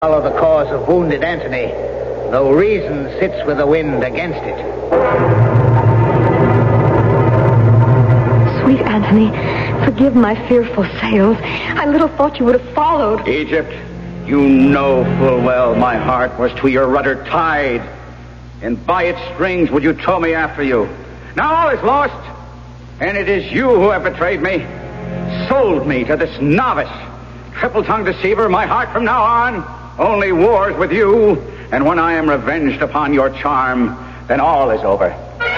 Follow the cause of wounded Antony, though reason sits with the wind against it. Sweet Antony, forgive my fearful sails. I little thought you would have followed. Egypt, you know full well my heart was to your rudder tied, and by its strings would you tow me after you. Now all is lost, and it is you who have betrayed me, sold me to this novice, triple-tongued deceiver. My heart from now on only wars with you, and when I am revenged upon your charm, then all is over.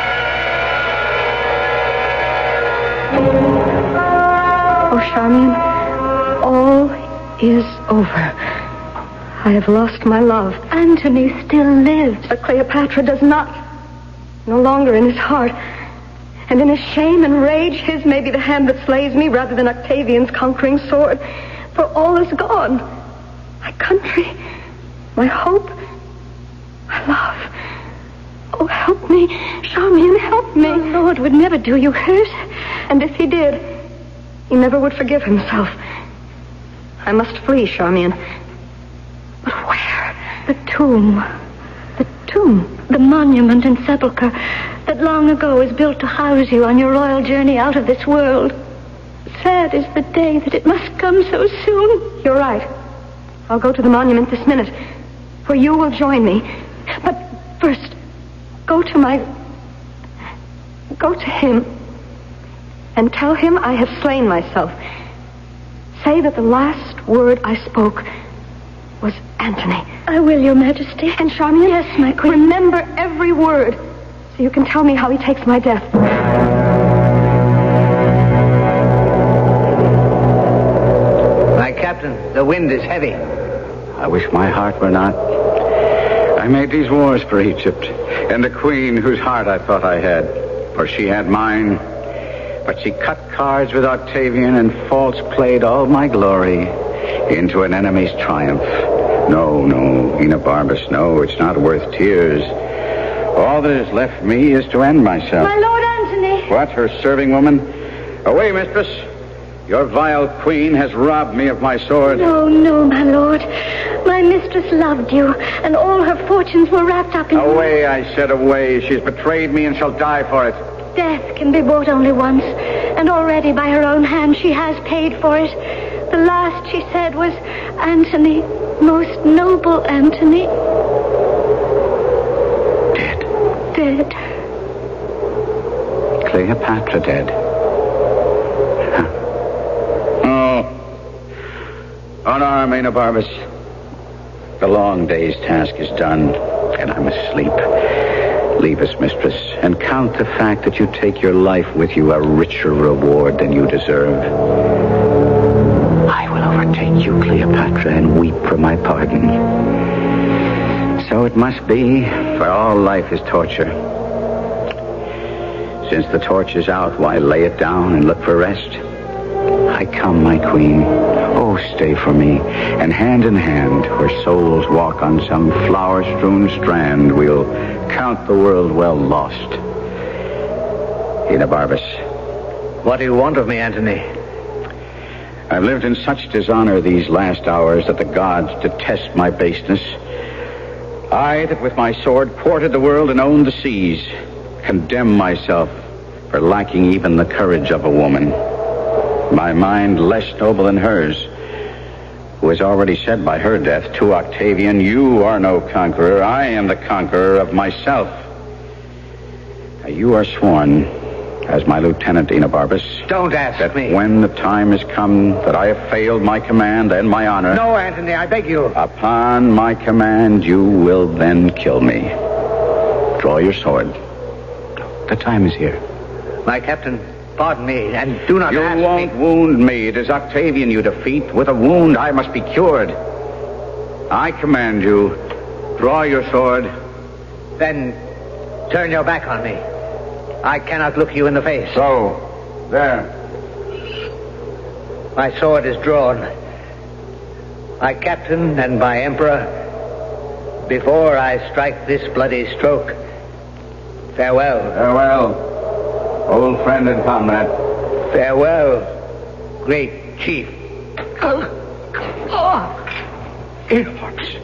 Oh, Charmian, all is over. I have lost my love. Antony still lives. But Cleopatra does not. No longer in his heart. And in his shame and rage, his may be the hand that slays me rather than Octavian's conquering sword. For all is gone. My country, my hope, my love. Oh, help me, Charmian, help me. The Lord would never do you hurt. And if he did, he never would forgive himself. I must flee, Charmian. But where? The tomb. The tomb. The monument and sepulchre that long ago was built to house you on your royal journey out of this world. Sad is the day that it must come so soon. You're right. I'll go to the monument this minute, for you will join me. But first, go to him and tell him I have slain myself. Say that the last word I spoke was Antony. I will, Your Majesty. And Charmian? Yes, my queen. Remember every word, so you can tell me how he takes my death. My captain, the wind is heavy. I wish my heart were not. I made these wars for Egypt, and the queen whose heart I thought I had, for she had mine. But she cut cards with Octavian and false played all my glory into an enemy's triumph. No, Enobarbus, no, it's not worth tears. All that is left me is to end myself. My Lord Antony! What, her serving woman? Away, mistress. Your vile queen has robbed me of my sword. No, my lord. My mistress loved you, and all her fortunes were wrapped up in you. Away, I said, away. She's betrayed me and shall die for it. Death can be bought only once, and already by her own hand she has paid for it. The last she said was, Antony, most noble Antony. Dead. Cleopatra dead. Unarm, Enobarbus. The long day's task is done, and I must sleep. Leave us, mistress, and count the fact that you take your life with you a richer reward than you deserve. I will overtake you, Cleopatra, and weep for my pardon. So it must be, for all life is torture. Since the torch is out, why lay it down and look for rest? I come, my queen. Oh, stay for me, and hand in hand, where souls walk on some flower-strewn strand, we'll count the world well lost. Enobarbus. What do you want of me, Antony? I've lived in such dishonor these last hours that the gods detest my baseness. I, that with my sword ported the world and owned the seas, condemn myself for lacking even the courage of a woman. My mind less noble than hers, who has already said by her death to Octavian, you are no conqueror, I am the conqueror of myself. Now, you are sworn, as my lieutenant, Enobarbus, Don't ask that me. when the time has come that I have failed my command and my honor... No, Antony, I beg you. Upon my command, you will then kill me. Draw your sword. The time is here. My captain, pardon me, and do not ask me. You won't wound me. It is Octavian you defeat. With a wound, I must be cured. I command you, draw your sword. Then turn your back on me. I cannot look you in the face. So, there. My sword is drawn. My captain and my emperor, before I strike this bloody stroke, farewell. Farewell, old friend and comrade. Farewell, great chief. earharps.